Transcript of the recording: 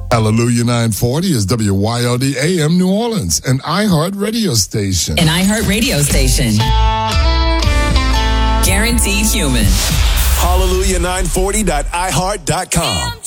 Hallelujah 940 is WYLD AM New Orleans, an iHeart radio station. An iHeart radio station. Guaranteed human. Hallelujah940.iheart.com.